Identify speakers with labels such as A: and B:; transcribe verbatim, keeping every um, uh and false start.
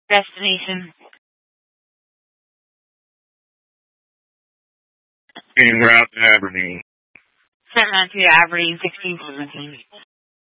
A: Destination.
B: En route to Aberdeen.
A: seven nine two to Aberdeen, sixteen seventeen.